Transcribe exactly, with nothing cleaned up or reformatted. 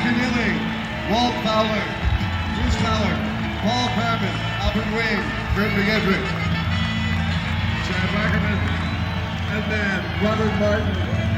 Keneally, Walt Fowler, Bruce Fowler, Paul Craven, Albert Wayne, Fred McEdrick, Chad Wackerman, and then Robert Martin.